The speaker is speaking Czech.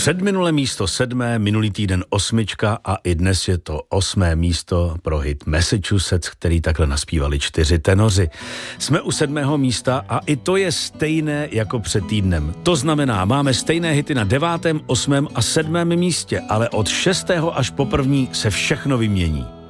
Předminulé místo 7, minulý týden 8 a i dnes je to 8. místo pro hit Massachusetts, který takhle naspívali 4 tenoři. Jsme u 7. místa a i to je stejné jako před týdnem. To znamená, máme stejné hity na 9., 8. a 7. místě, ale od 6. až po 1. se všechno vymění.